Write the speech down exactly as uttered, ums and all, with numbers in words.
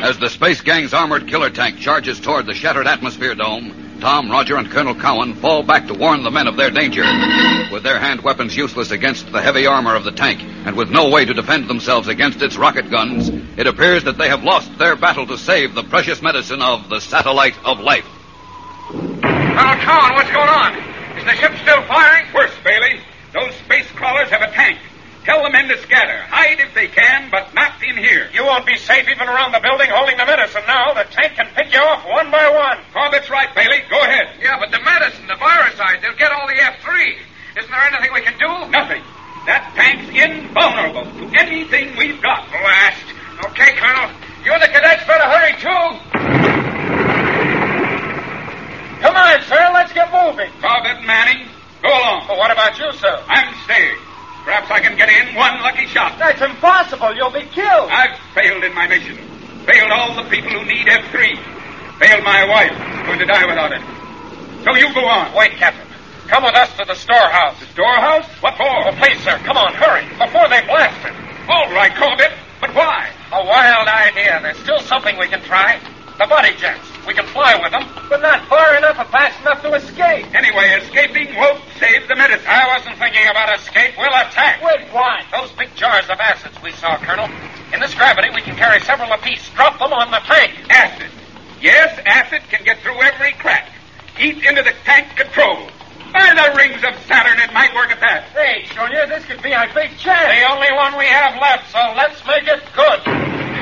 As the Space Gang's armored killer tank charges toward the shattered atmosphere dome, Tom, Roger, and Colonel Cowan fall back to warn the men of their danger. With their hand weapons useless against the heavy armor of the tank, and with no way to defend themselves against its rocket guns, it appears that they have lost their battle to save the precious medicine of the Satellite of Life. Colonel Cowan, what's going on? Is the ship still firing? Worse, Bailey. Those space crawlers have a tank. Tell the men to scatter. Hide if they can, but not in here. You won't be safe even around the building holding the medicine now. The tank can pick you off one by one. Corbett's right, Bailey. Go ahead. Yeah, but the medicine, the viricide, they'll get all the F three. Isn't there anything we can do? Nothing. That tank's invulnerable to anything we've got. Blast. Okay, Colonel. You and the cadets better hurry, too. Come on, sir. Let's get moving. Corbett and Manning, go along. Well, what about you, sir? I'm staying. Perhaps I can get in one lucky shot. That's impossible. You'll be killed. I've failed in my mission. Failed all the people who need F three. Failed my wife, who's going to die without it. So you go on. Wait, Captain. Come with us to the storehouse. The storehouse? What for? Oh, please, sir. Come on, hurry. Before they blast it. All right, Corbett. But why? A wild idea. There's still something we can try. The buddy jets. We can fly with them, but not far enough or fast enough to escape. Anyway, escaping won't save the medicine. I wasn't thinking about escape. We'll attack. With what? Those big jars of acids we saw, Colonel. In this gravity, we can carry several apiece. Drop them on the tank. Acid. Yes, acid can get through every crack. Eat into the tank control. By the rings of Saturn, it might work at that. Hey, Junior, this could be our big chance. The only one we have left, so let's make it good.